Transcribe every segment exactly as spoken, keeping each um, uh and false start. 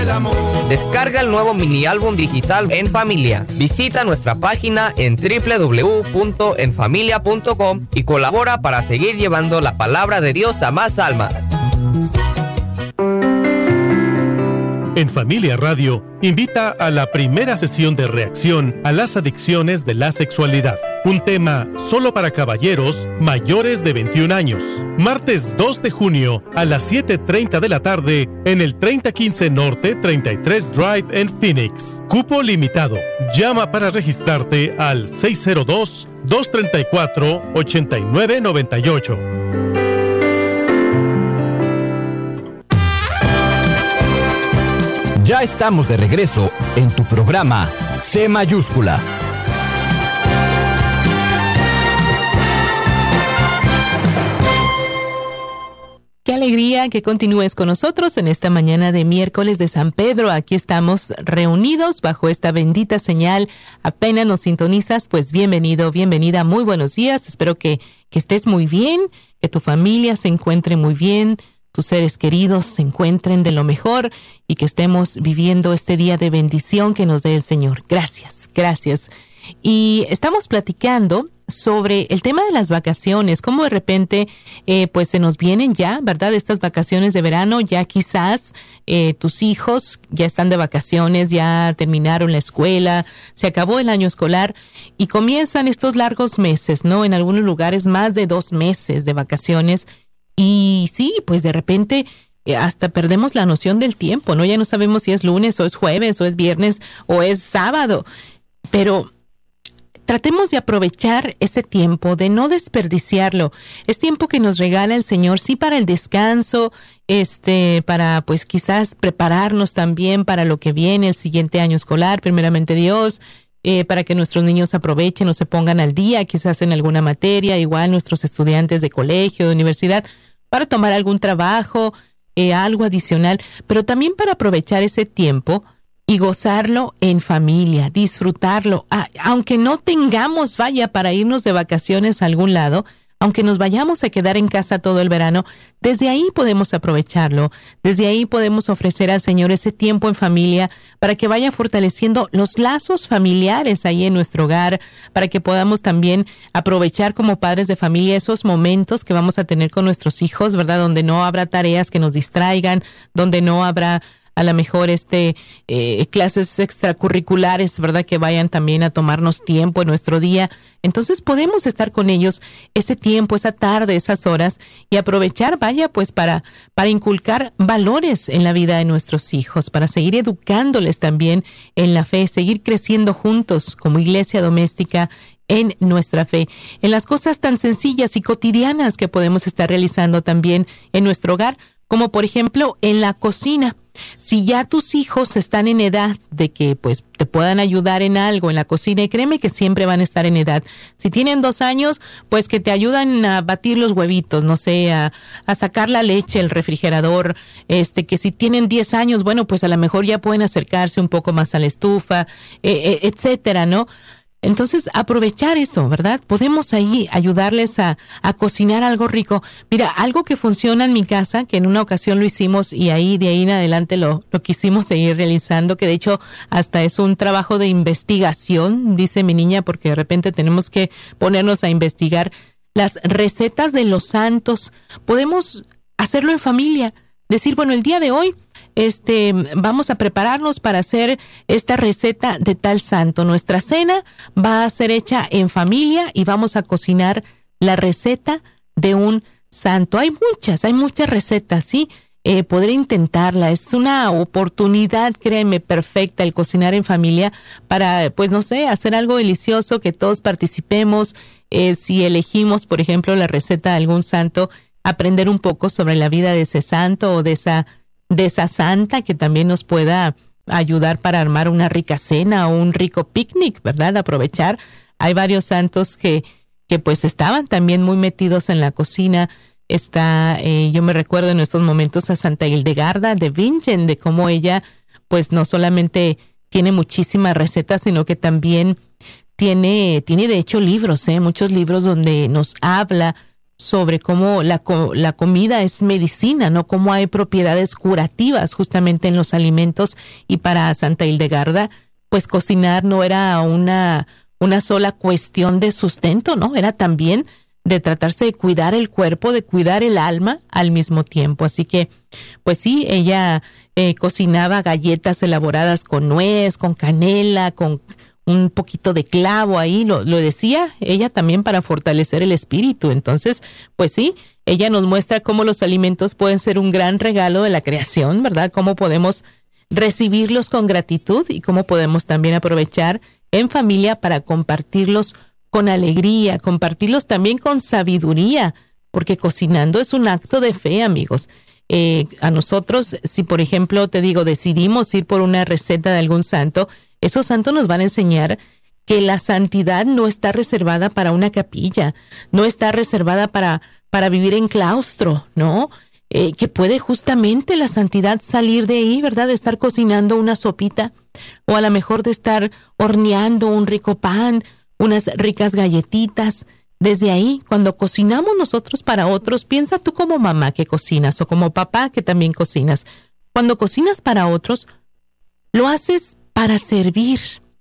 el amor. Descarga el nuevo mini álbum digital En Familia. Visita nuestra página en doble u doble u doble u punto en familia punto com y colabora para seguir llevando la palabra de Dios a más almas. En Familia Radio invita a la primera sesión de reacción a las adicciones de la sexualidad. Un tema solo para caballeros mayores de veintiún años. Martes dos de junio a las siete treinta de la tarde en el treinta quince Norte treinta y tres Drive en Phoenix. Cupo limitado. Llama para registrarte al seis cero dos, dos tres cuatro, ocho nueve nueve ocho. Ya estamos de regreso en tu programa C Mayúscula. Qué alegría que continúes con nosotros en esta mañana de miércoles de San Pedro. Aquí estamos reunidos bajo esta bendita señal. Apenas nos sintonizas, pues bienvenido, bienvenida, muy buenos días. Espero que, que estés muy bien, que tu familia se encuentre muy bien, tus seres queridos se encuentren de lo mejor y que estemos viviendo este día de bendición que nos dé el Señor. Gracias, gracias. Y estamos platicando sobre el tema de las vacaciones, cómo de repente eh, pues se nos vienen ya, ¿verdad? Estas vacaciones de verano, ya quizás eh, tus hijos ya están de vacaciones, ya terminaron la escuela, se acabó el año escolar y comienzan estos largos meses, ¿no? En algunos lugares más de dos meses de vacaciones. Y sí, pues de repente eh, hasta perdemos la noción del tiempo, ¿no? Ya no sabemos si es lunes o es jueves o es viernes o es sábado, pero tratemos de aprovechar ese tiempo, de no desperdiciarlo. Es tiempo que nos regala el Señor, sí, para el descanso, este, para pues quizás prepararnos también para lo que viene el siguiente año escolar, primeramente Dios, Eh, para que nuestros niños aprovechen o se pongan al día, quizás en alguna materia, igual nuestros estudiantes de colegio, de universidad, para tomar algún trabajo, eh, algo adicional, pero también para aprovechar ese tiempo y gozarlo en familia, disfrutarlo, ah, aunque no tengamos, vaya, para irnos de vacaciones a algún lado, aunque nos vayamos a quedar en casa todo el verano, desde ahí podemos aprovecharlo, desde ahí podemos ofrecer al Señor ese tiempo en familia para que vaya fortaleciendo los lazos familiares ahí en nuestro hogar, para que podamos también aprovechar como padres de familia esos momentos que vamos a tener con nuestros hijos, ¿verdad? Donde no habrá tareas que nos distraigan, donde no habrá a lo mejor este eh, clases extracurriculares, ¿verdad? Que vayan también a tomarnos tiempo en nuestro día. Entonces podemos estar con ellos ese tiempo, esa tarde, esas horas y aprovechar, vaya, pues para, para inculcar valores en la vida de nuestros hijos, para seguir educándoles también en la fe, seguir creciendo juntos como iglesia doméstica en nuestra fe, en las cosas tan sencillas y cotidianas que podemos estar realizando también en nuestro hogar, como por ejemplo en la cocina. Si ya tus hijos están en edad de que pues te puedan ayudar en algo en la cocina, y créeme que siempre van a estar en edad. Si tienen dos años, pues que te ayudan a batir los huevitos, no sé, a, a sacar la leche, el refrigerador, este, que si tienen diez años, bueno, pues a lo mejor ya pueden acercarse un poco más a la estufa, eh, eh, etcétera, ¿no? Entonces, aprovechar eso, ¿verdad? Podemos ahí ayudarles a, a cocinar algo rico. Mira, algo que funciona en mi casa, que en una ocasión lo hicimos y ahí de ahí en adelante lo, lo quisimos seguir realizando, que de hecho hasta es un trabajo de investigación, dice mi niña, porque de repente tenemos que ponernos a investigar las recetas de los santos. Podemos hacerlo en familia. Decir, bueno, el día de hoy este, vamos a prepararnos para hacer esta receta de tal santo. Nuestra cena va a ser hecha en familia y vamos a cocinar la receta de un santo. Hay muchas, hay muchas recetas, ¿sí? Eh, poder intentarla. Es una oportunidad, créeme, perfecta el cocinar en familia para, pues no sé, hacer algo delicioso, que todos participemos. Eh, si elegimos, por ejemplo, la receta de algún santo, aprender un poco sobre la vida de ese santo o de esa, de esa santa, que también nos pueda ayudar para armar una rica cena o un rico picnic, ¿verdad? Aprovechar. Hay varios santos que, que pues estaban también muy metidos en la cocina. Está, eh, yo me recuerdo en estos momentos a Santa Hildegarda de Bingen, de cómo ella pues no solamente tiene muchísimas recetas, sino que también tiene, tiene de hecho libros, ¿eh? muchos libros donde nos habla sobre cómo la, la comida es medicina, ¿no? Cómo hay propiedades curativas justamente en los alimentos. Y para Santa Hildegarda, pues cocinar no era una, una sola cuestión de sustento, ¿no? Era también de tratarse de cuidar el cuerpo, de cuidar el alma al mismo tiempo. Así que, pues sí, ella eh, cocinaba galletas elaboradas con nuez, con canela, con un poquito de clavo ahí, lo, lo decía ella también para fortalecer el espíritu. Entonces, pues sí, ella nos muestra cómo los alimentos pueden ser un gran regalo de la creación, ¿verdad? Cómo podemos recibirlos con gratitud y cómo podemos también aprovechar en familia para compartirlos con alegría, compartirlos también con sabiduría, porque cocinando es un acto de fe, amigos. Eh, a nosotros, si por ejemplo, te digo, decidimos ir por una receta de algún santo, esos santos nos van a enseñar que la santidad no está reservada para una capilla, no está reservada para, para vivir en claustro, ¿no? Eh, que puede justamente la santidad salir de ahí, ¿verdad? De estar cocinando una sopita, o a lo mejor de estar horneando un rico pan, unas ricas galletitas. Desde ahí, cuando cocinamos nosotros para otros, piensa tú como mamá que cocinas o como papá que también cocinas. Cuando cocinas para otros, lo haces para servir.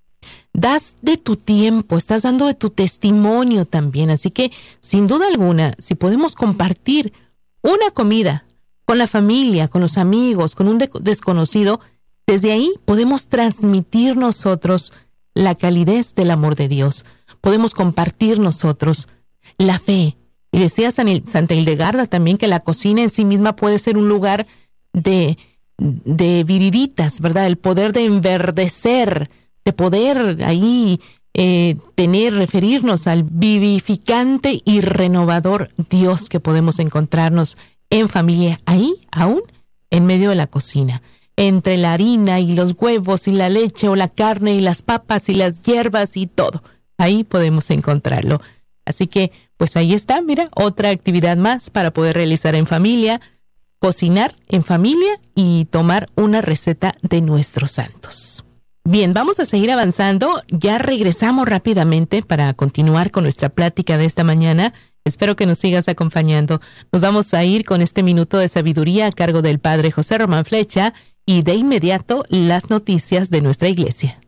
Das de tu tiempo, estás dando de tu testimonio también. Así que, sin duda alguna, si podemos compartir una comida con la familia, con los amigos, con un de- desconocido, desde ahí podemos transmitir nosotros la calidez del amor de Dios. Podemos compartir nosotros la fe. Y decía San, Santa Hildegarda también que la cocina en sí misma puede ser un lugar de, de viriditas, ¿verdad? El poder de enverdecer, de poder ahí eh, tener, referirnos al vivificante y renovador Dios que podemos encontrarnos en familia, ahí, aún en medio de la cocina. Entre la harina y los huevos y la leche o la carne y las papas y las hierbas y todo. Ahí podemos encontrarlo. Así que, pues ahí está, mira, otra actividad más para poder realizar en familia, cocinar en familia y tomar una receta de nuestros santos. Bien, vamos a seguir avanzando. Ya regresamos rápidamente para continuar con nuestra plática de esta mañana. Espero que nos sigas acompañando. Nos vamos a ir con este minuto de sabiduría a cargo del Padre José Román Flecha y de inmediato las noticias de nuestra iglesia.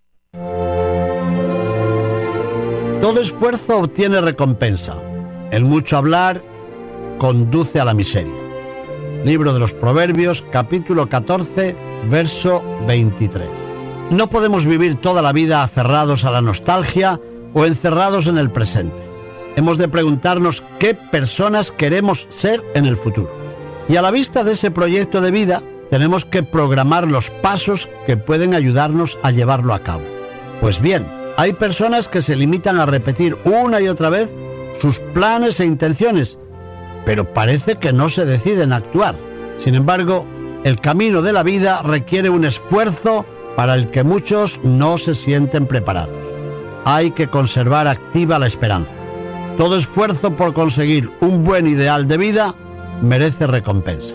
Todo esfuerzo obtiene recompensa. El mucho hablar conduce a la miseria. Libro de los Proverbios, capítulo catorce, verso veintitrés. No podemos vivir toda la vida aferrados a la nostalgia o encerrados en el presente. Hemos de preguntarnos qué personas queremos ser en el futuro. Y a la vista de ese proyecto de vida, tenemos que programar los pasos que pueden ayudarnos a llevarlo a cabo. Pues bien, hay personas que se limitan a repetir una y otra vez sus planes e intenciones, pero parece que no se deciden a actuar. Sin embargo, el camino de la vida requiere un esfuerzo para el que muchos no se sienten preparados. Hay que conservar activa la esperanza. Todo esfuerzo por conseguir un buen ideal de vida merece recompensa.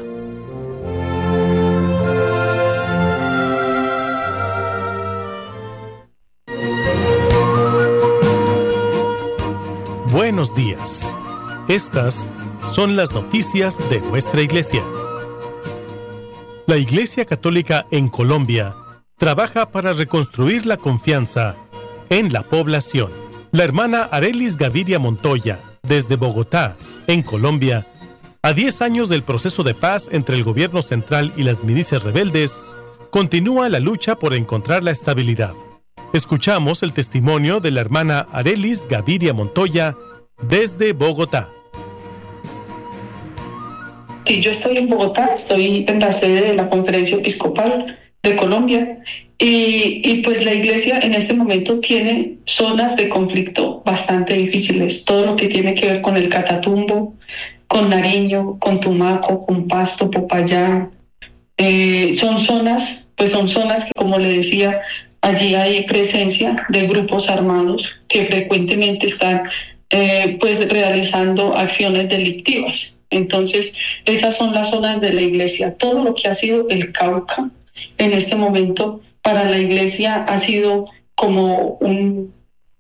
Buenos días. Estas son las noticias de nuestra iglesia. La Iglesia Católica en Colombia trabaja para reconstruir la confianza en la población. La hermana Arelis Gaviria Montoya, desde Bogotá, en Colombia, a diez años del proceso de paz entre el gobierno central y las milicias rebeldes, continúa la lucha por encontrar la estabilidad. Escuchamos el testimonio de la hermana Arelis Gaviria Montoya desde Bogotá. Sí, yo estoy en Bogotá, estoy en la sede de la Conferencia Episcopal de Colombia y, y pues la iglesia en este momento tiene zonas de conflicto bastante difíciles, todo lo que tiene que ver con el Catatumbo, con Nariño, con Tumaco, con Pasto, Popayán, eh, son zonas, pues son zonas que, como le decía, allí hay presencia de grupos armados que frecuentemente están eh, pues realizando acciones delictivas. Entonces, esas son las zonas de la iglesia. Todo lo que ha sido el Cauca en este momento para la iglesia ha sido como un,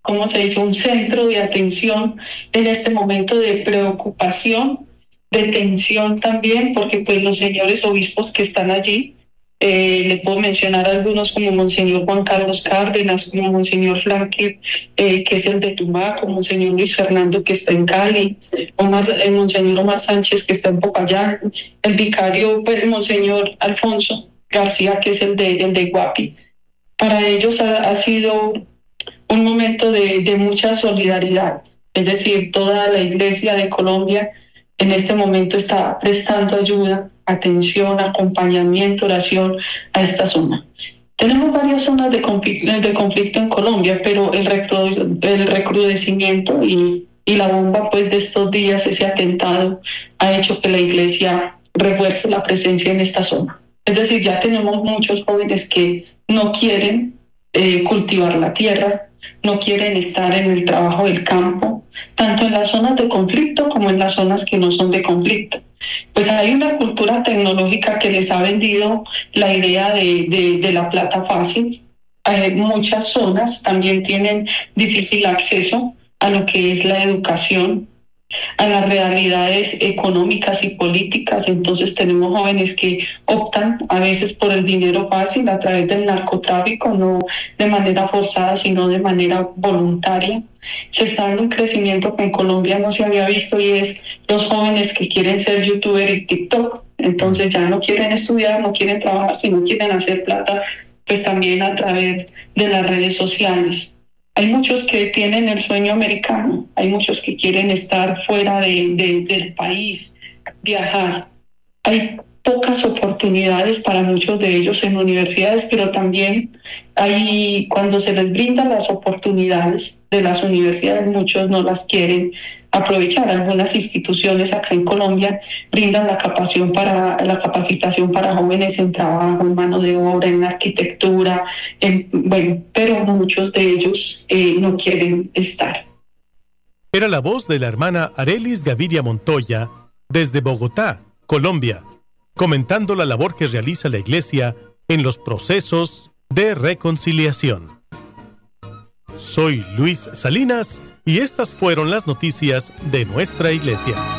¿cómo se dice?, un centro de atención en este momento de preocupación, de tensión también, porque pues los señores obispos que están allí, eh, le puedo mencionar algunos como Monseñor Juan Carlos Cárdenas, como Monseñor Flanque, eh, que es el de Tumaco, Monseñor Luis Fernando, que está en Cali, Omar, eh, Monseñor Omar Sánchez, que está en Popayán, el vicario, pues, Monseñor Alfonso García, que es el de, el de Guapi. Para ellos ha, ha sido un momento de, de mucha solidaridad, es decir, toda la Iglesia de Colombia en este momento está prestando ayuda, atención, acompañamiento, oración a esta zona. Tenemos varias zonas de conflicto, de conflicto en Colombia, pero el, recru, el recrudecimiento y, y la bomba pues, de estos días, ese atentado, ha hecho que la Iglesia refuerce la presencia en esta zona. Es decir, ya tenemos muchos jóvenes que no quieren eh, cultivar la tierra, no quieren estar en el trabajo del campo, tanto en las zonas de conflicto como en las zonas que no son de conflicto. Pues hay una cultura tecnológica que les ha vendido la idea de, de, de la plata fácil. Eh, muchas zonas también tienen difícil acceso a lo que es la educación, a las realidades económicas y políticas. Entonces tenemos jóvenes que optan a veces por el dinero fácil a través del narcotráfico, no de manera forzada, sino de manera voluntaria. Se está dando un crecimiento que en Colombia no se había visto, y es los jóvenes que quieren ser youtuber y TikTok. Entonces ya no quieren estudiar, no quieren trabajar, sino quieren hacer plata, pues también a través de las redes sociales. Hay muchos que tienen el sueño americano, hay muchos que quieren estar fuera de, de, del país, viajar. Hay pocas oportunidades para muchos de ellos en universidades, pero también hay, cuando se les brindan las oportunidades de las universidades, muchos no las quieren aprovechar. Algunas instituciones acá en Colombia brindan la capacitación para, la capacitación para jóvenes en trabajo, en mano de obra, en arquitectura, en, bueno, pero muchos de ellos eh, no quieren estar. Era la voz de la hermana Arelis Gaviria Montoya desde Bogotá, Colombia, comentando la labor que realiza la Iglesia en los procesos de reconciliación. Soy Luis Salinas y estas fueron las noticias de nuestra Iglesia.